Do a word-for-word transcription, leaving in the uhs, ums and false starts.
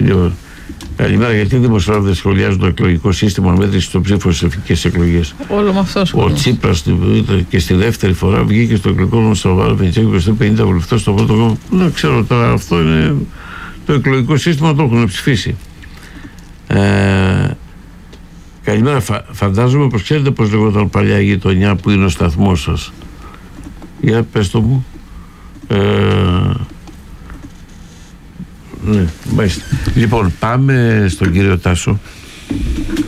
Λοιπόν, καλημέρα. Γιατί οι δημοσιογράφοι σχολιάζουν το εκλογικό σύστημα μέτρηση των ψήφων στις εθνικές εκλογές? Όλο με αυτό Ο Τσίπρας και στη δεύτερη φορά βγήκε στο εκλογικό νομοσοβάρο Βενιτσέκο και πενήντα βουλευτές στο πρώτο κόμμα. Δεν ξέρω τώρα, αυτό είναι το εκλογικό σύστημα, το έχουν ψηφίσει. Ε, καλημέρα. Φα, φαντάζομαι πως ξέρετε πως λεγόταν παλιά η γειτονιά που είναι ο σταθμός σας. Για πες το μου. Ε, ναι, μάλιστα. Λοιπόν, πάμε στον κύριο Τάσο.